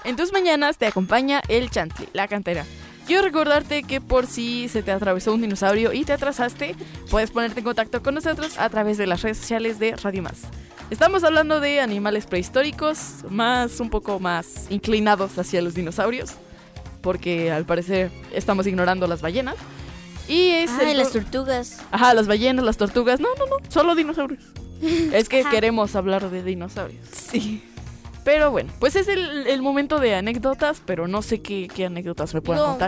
En tus mañanas te acompaña el Chantley, la cantera. Quiero recordarte que por si se te atravesó un dinosaurio y te atrasaste, puedes ponerte en contacto con nosotros a través de las redes sociales de Radio Más. Estamos hablando de animales prehistóricos, un poco más inclinados hacia los dinosaurios, porque al parecer estamos ignorando las ballenas. Y las tortugas. Ajá, las ballenas, las tortugas. No, solo dinosaurios. Es que queremos hablar de dinosaurios. Sí. Pero bueno, pues es el momento de anécdotas, pero no sé qué anécdotas me puedan contar.